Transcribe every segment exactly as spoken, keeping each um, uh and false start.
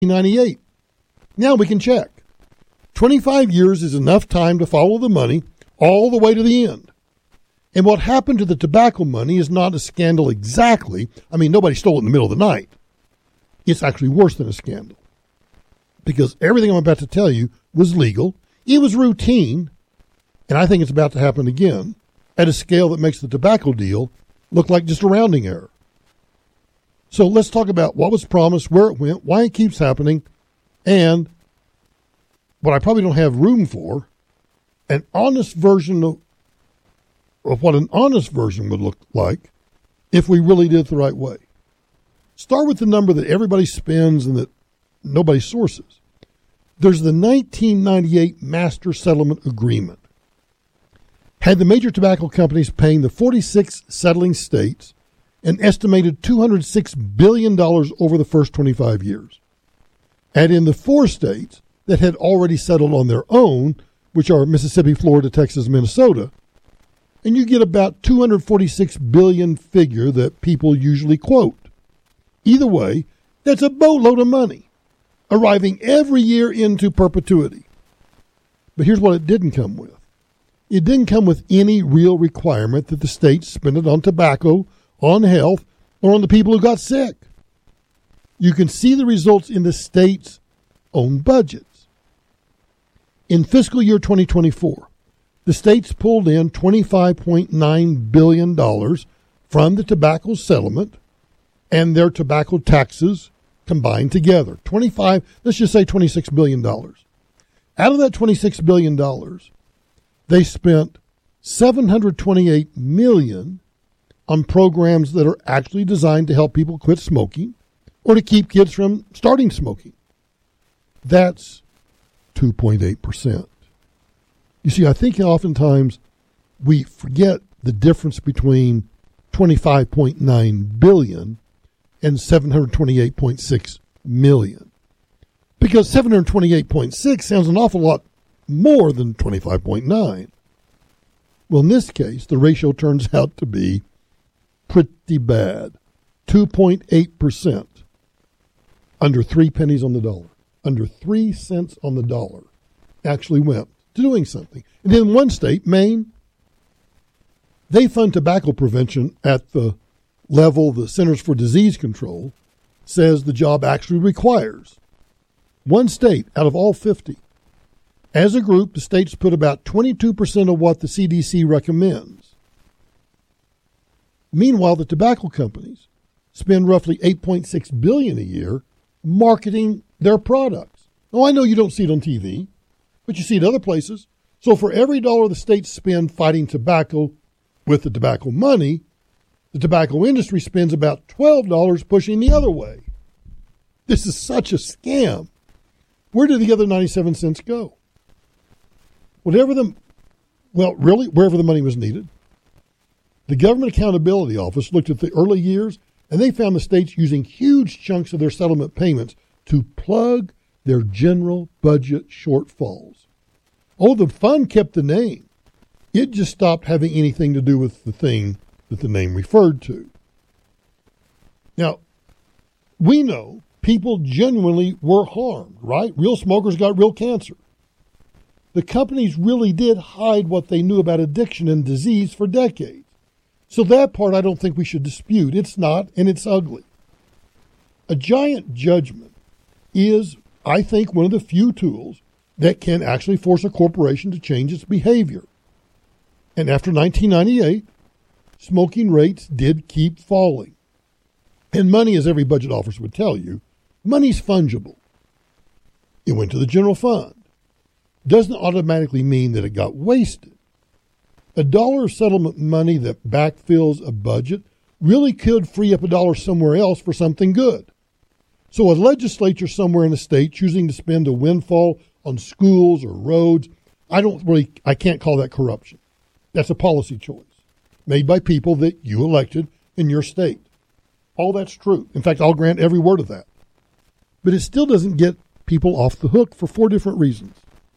ninety-eight. Now we can check. twenty-five years is enough time to follow the money all the way to the end. And what happened to the tobacco money is not a scandal exactly. I mean, nobody stole it in the middle of the night. It's actually worse than a scandal. Because everything I'm about to tell you was legal. It was routine. And I think it's about to happen again at a scale that makes the tobacco deal look like just a rounding error. So let's talk about what was promised, where it went, why it keeps happening, and what I probably don't have room for, an honest version of, of what an honest version would look like if we really did it the right way. Start with the number that everybody spends and that nobody sources. There's the nineteen ninety-eight Master Settlement Agreement. Had the major tobacco companies paying the forty-six settling states an estimated two hundred six billion dollars over the first twenty-five years. Add in the four states that had already settled on their own, which are Mississippi, Florida, Texas, Minnesota, and you get about two hundred forty-six billion dollars figure that people usually quote. Either way, that's a boatload of money, arriving every year into perpetuity. But here's what it didn't come with. It didn't come with any real requirement that the states spend it on tobacco, on health, or on the people who got sick. You can see the results in the states' own budgets. In fiscal year twenty twenty-four, the states pulled in twenty-five point nine billion dollars from the tobacco settlement and their tobacco taxes combined together. twenty-five, let's just say twenty-six billion dollars. Out of that twenty-six billion dollars, they spent seven hundred twenty-eight million dollars on programs that are actually designed to help people quit smoking or to keep kids from starting smoking. That's two point eight percent. You see, I think oftentimes we forget the difference between twenty-five point nine billion dollars and seven hundred twenty-eight point six million dollars. Because seven hundred twenty-eight point six sounds an awful lot more than twenty-five point nine. Well, in this case, the ratio turns out to be pretty bad. two point eight percent. Under three pennies on the dollar. Under three cents on the dollar actually went to doing something. And in one state, Maine, they fund tobacco prevention at the level the Centers for Disease Control says the job actually requires. One state out of all fifty. As a group, the states put about twenty-two percent of what the C D C recommends. Meanwhile, the tobacco companies spend roughly eight point six billion dollars a year marketing their products. Now, I know you don't see it on T V, but you see it other places. So for every dollar the states spend fighting tobacco with the tobacco money, the tobacco industry spends about twelve dollars pushing the other way. This is such a scam. Where do the other ninety-seven cents go? Whatever the, well, really, wherever the money was needed. The Government Accountability Office looked at the early years, and they found the states using huge chunks of their settlement payments to plug their general budget shortfalls. Oh, the fund kept the name. It just stopped having anything to do with the thing that the name referred to. Now, we know people genuinely were harmed, right? Real smokers got real cancer. The companies really did hide what they knew about addiction and disease for decades. So that part I don't think we should dispute. It's not, and it's ugly. A giant judgment is, I think, one of the few tools that can actually force a corporation to change its behavior. And after nineteen ninety-eight, smoking rates did keep falling. And money, as every budget officer would tell you, money's fungible. It went to the general fund. Doesn't automatically mean that it got wasted. A dollar of settlement money that backfills a budget really could free up a dollar somewhere else for something good. So a legislature somewhere in the state choosing to spend a windfall on schools or roads, I don't really, I can't call that corruption. That's a policy choice made by people that you elected in your state. All that's true. In fact, I'll grant every word of that. But it still doesn't get people off the hook for four different reasons.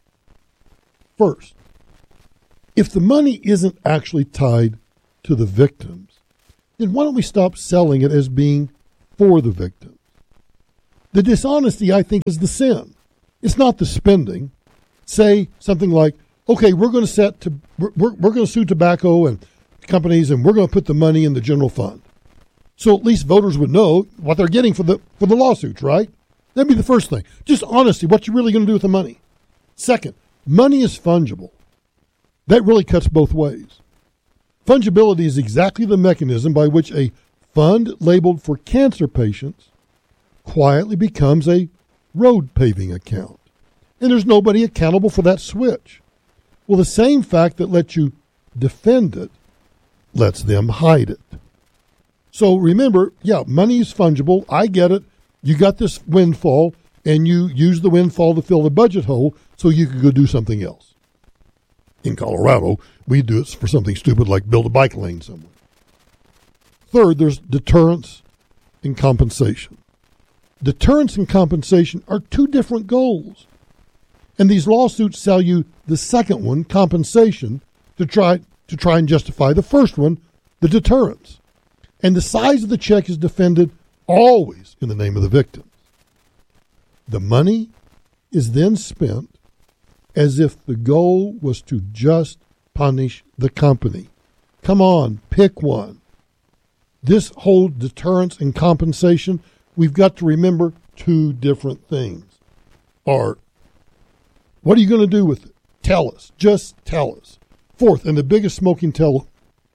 First, if the money isn't actually tied to the victims, then why don't we stop selling it as being for the victims? The dishonesty, I think, is the sin. It's not the spending. Say something like, okay, we're going to set to we're, we're, we're going to sue tobacco and companies, and we're going to put the money in the general fund. So at least voters would know what they're getting for the for the lawsuits, right? That'd be the first thing. Just honesty, what you're really going to do with the money. Second, money is fungible. That really cuts both ways. Fungibility is exactly the mechanism by which a fund labeled for cancer patients quietly becomes a road paving account. And there's nobody accountable for that switch. Well, the same fact that lets you defend it lets them hide it. So remember, yeah, money is fungible. I get it. You got this windfall, and you use the windfall to fill the budget hole so you could go do something else. In Colorado, we do it for something stupid like build a bike lane somewhere. Third, there's deterrence and compensation. Deterrence and compensation are two different goals. And these lawsuits sell you the second one, compensation, to try to try and justify the first one, the deterrence. And the size of the check is defended always in the name of the victims. The money is then spent as if the goal was to just punish the company. Come on, pick one. This whole deterrence and compensation, we've got to remember two different things. Are, what are you going to do with it? Tell us. Just tell us. Fourth, and the biggest smoking tell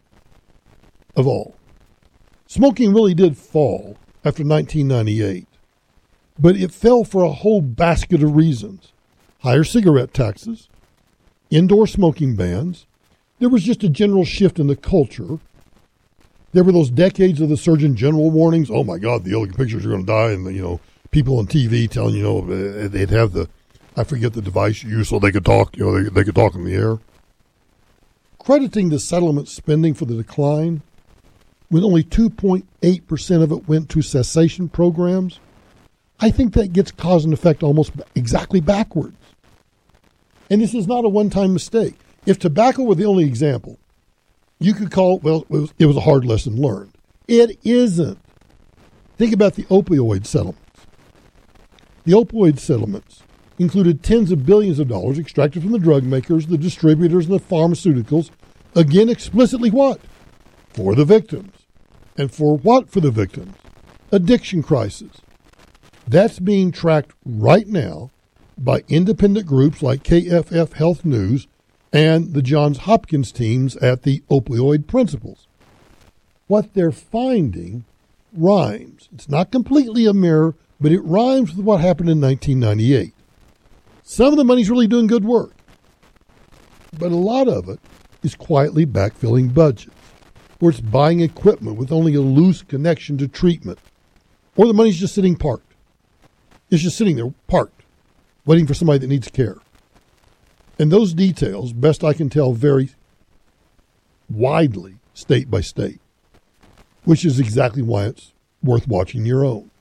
of all. Smoking really did fall after nineteen ninety-eight, but it fell for a whole basket of reasons. Higher cigarette taxes, indoor smoking bans. There was just a general shift in the culture. There were those decades of the Surgeon General warnings. Oh my God, the elegant pictures are going to die, and the, you know, people on T V telling you know they'd have the, I forget the device you use so they could talk. You know, they they could talk in the air. Crediting the settlement spending for the decline, when only two point eight percent of it went to cessation programs, I think that gets cause and effect almost exactly backwards. And this is not a one-time mistake. If tobacco were the only example, you could call it, well, it was, it was a hard lesson learned. It isn't. Think about the opioid settlements. The opioid settlements included tens of billions of dollars extracted from the drug makers, the distributors, and the pharmaceuticals. Again, explicitly what? For the victims. And for what for the victims? Addiction crisis. That's being tracked right now by independent groups like K F F Health News and the Johns Hopkins teams at the Opioid Principles. What they're finding rhymes. It's not completely a mirror, but it rhymes with what happened in nineteen ninety-eight. Some of the money's really doing good work, but a lot of it is quietly backfilling budgets, or it's buying equipment with only a loose connection to treatment, or the money's just sitting parked. It's just sitting there parked, waiting for somebody that needs care. And those details, best I can tell, vary widely state by state, which is exactly why it's worth watching your own.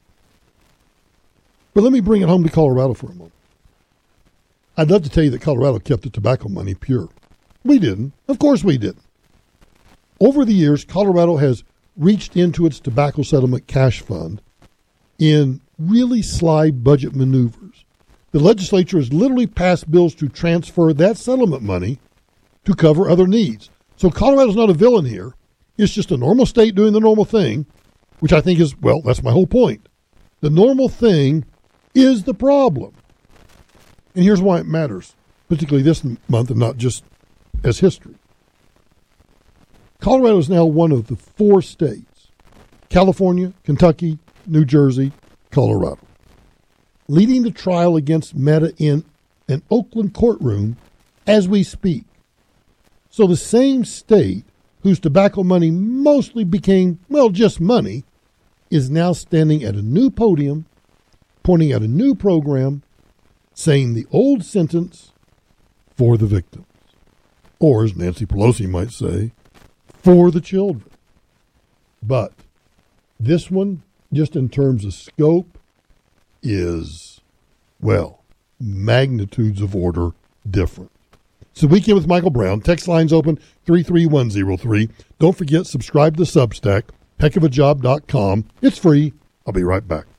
But let me bring it home to Colorado for a moment. I'd love to tell you that Colorado kept the tobacco money pure. We didn't. Of course we didn't. Over the years, Colorado has reached into its tobacco settlement cash fund in really sly budget maneuvers. The legislature has literally passed bills to transfer that settlement money to cover other needs. So Colorado's not a villain here. It's just a normal state doing the normal thing, which I think is, well, that's my whole point. The normal thing is the problem. And here's why it matters, particularly this month and not just as history. Colorado is now one of the four states, California, Kentucky, New Jersey, Colorado, leading the trial against Meta in an Oakland courtroom as we speak. So the same state whose tobacco money mostly became, well, just money, is now standing at a new podium, pointing at a new program, saying the old sentence, for the victims. Or, as Nancy Pelosi might say, for the children. But this one, just in terms of scope, is, well, magnitudes of order different. It's the Weekend with Michael Brown. Text lines open three three one zero three. Don't forget, subscribe to Substack, heck of a job dot com. It's free. I'll be right back.